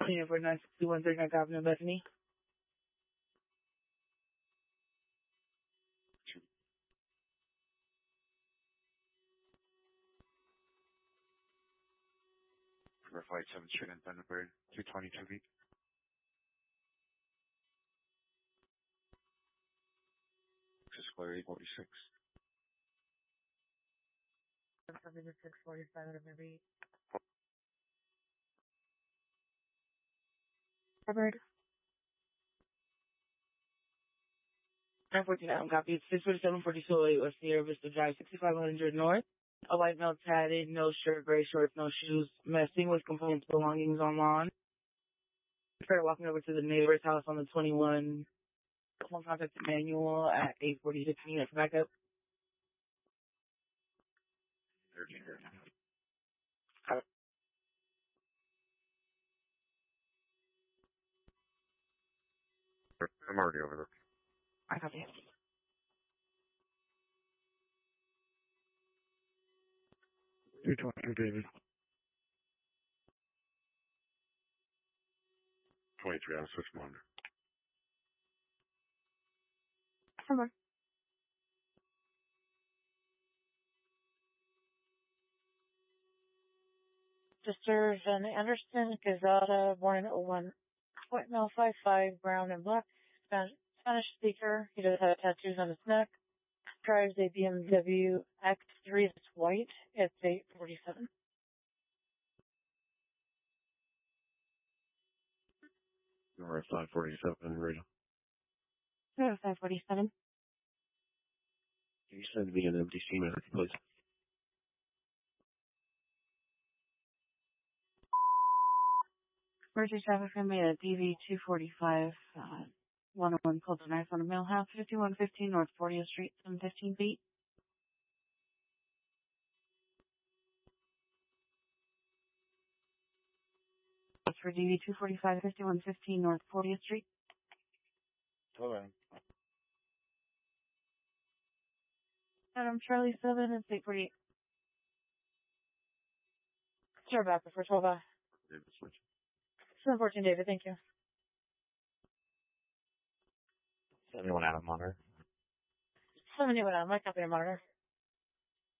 Unit for 961 39th Avenue, Bethany. For Flight 7 Street in Thunderbird, 222 feet. Square 846. 645 over beat. Thunderbird. 914 Adam copy. It's 647 West Sierra Vista Drive, 6500 North. A white male tatted, no shirt, gray shorts, no shoes, messing with components belongings on lawn. Started walking over to the neighbor's house on the 21. Home contact manual at 846 unit for backup. 13. I'm already over there. I copy. Two 22, David. 23 on a switch monitor. Somewhere. Sister Jenny Anderson, Gazada, born in 01. White male, 5'5", brown and black, Spanish speaker. He does have tattoos on his neck. Drives a BMW X3 that's white. It's 847. Number 547, radio. No, 547. Can you send me an MDC message, please? Emergency traffic from me at DV 245, 101 called a knife on a male house, 5115 North 40th Street, 715 feet. That's for DV 245, 5115 North 40th Street. Hello. Adam Charlie 7 and 848. Sure, back before 12. David, switch. 714, David, thank you. 71 Adam monitor. 71 Adam, I copy your monitor.